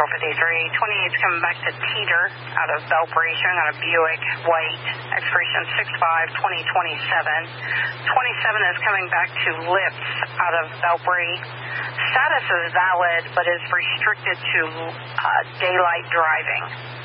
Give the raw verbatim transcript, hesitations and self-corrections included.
Central fifty-three. twenty-eight is coming back to Teeter out of Belpre, showing on a Buick white, expiration six five twenty twenty-seven. twenty-seven is coming back to Lips out of Belpre. Status is valid, but is restricted to uh, daylight driving.